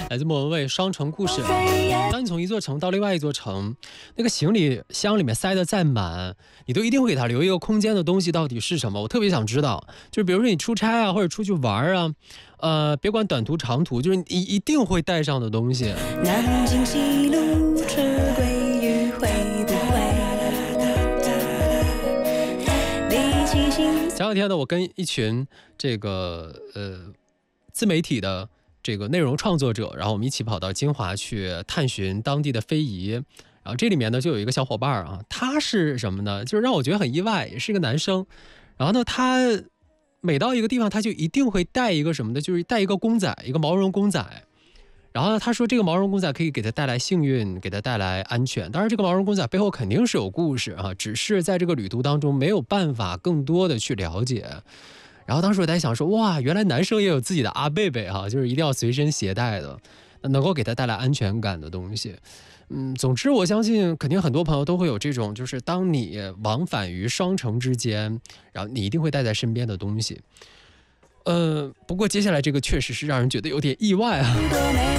来自莫文蔚《双城故事》。当你从一座城到另外一座城，那个行李箱里面塞得再满，你都一定会给它留一个空间的东西到底是什么？我特别想知道，就是比如说你出差啊，或者出去玩啊，别管短途长途，就是你一定会带上的东西。 南京西路迟归余会不会？ 前两天呢，我跟一群这个自媒体的这个内容创作者，然后我们一起跑到金华去探寻当地的非遗。然后这里面呢就有一个小伙伴啊，他是什么呢？就是让我觉得很意外，也是一个男生。然后呢，他每到一个地方，他就一定会带一个什么的，就是带一个公仔，一个毛绒公仔。然后呢，他说这个毛绒公仔可以给他带来幸运，给他带来安全。当然，这个毛绒公仔背后肯定是有故事啊，只是在这个旅途当中没有办法更多的去了解。然后当时我在想说，哇，原来男生也有自己的阿贝贝哈，就是一定要随身携带的，能够给他带来安全感的东西。总之我相信肯定很多朋友都会有这种，就是当你往返于双城之间，然后你一定会带在身边的东西。不过接下来这个确实是让人觉得有点意外啊。